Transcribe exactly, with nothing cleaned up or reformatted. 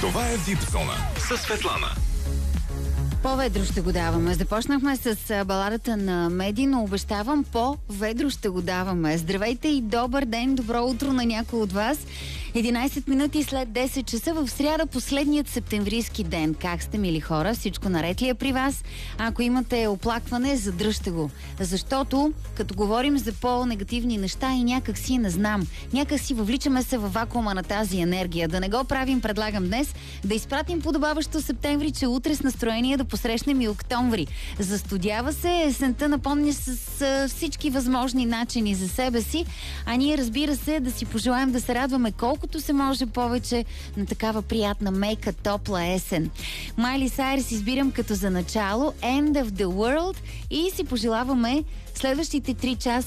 Това е Вип Зона със Светлана. По-ведро ще го даваме. Започнахме с баладата на Меди, но обещавам, по-ведро ще го даваме. Здравейте и добър ден, добро утро на някой от вас. единайсет минути след десет часа в сряда, последният септемврийски ден. Как сте, мили хора? Всичко наред ли е при вас? Ако имате оплакване, задръжте го. Защото, като говорим за по-негативни неща и някак си не знам, някак си въвличаме се във вакуума на тази енергия. Да не го правим, предлагам днес да изпратим подобаващо септември, че утре с настроение да посрещнем и октомври. Застудява се, есента напомня с, с всички възможни начини за себе си, а ние, разбира се, да си пожелаем да се радваме колкото се може повече на такава приятна, мека, топла есен. Майли Сайрс избирам като за начало End of the World и си пожелаваме следващите три часа